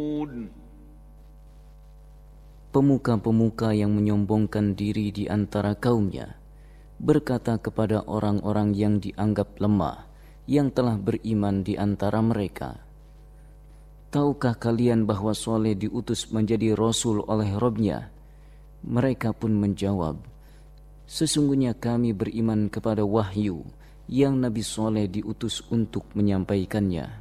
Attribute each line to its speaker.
Speaker 1: Pemuka-pemuka yang menyombongkan diri di antara kaumnya berkata kepada orang-orang yang dianggap lemah yang telah beriman di antara mereka, "Tahukah kalian bahwa Saleh diutus menjadi Rasul oleh Rabb-Nya?" Mereka pun menjawab, "Sesungguhnya kami beriman kepada wahyu yang Nabi Saleh diutus untuk menyampaikannya."